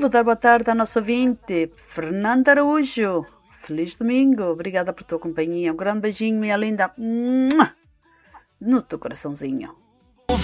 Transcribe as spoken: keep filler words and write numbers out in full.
vou dar boa tarde à nossa ouvinte, Fernanda Araújo. Feliz domingo, obrigada por tua companhia. Um grande beijinho, minha linda, no teu coraçãozinho.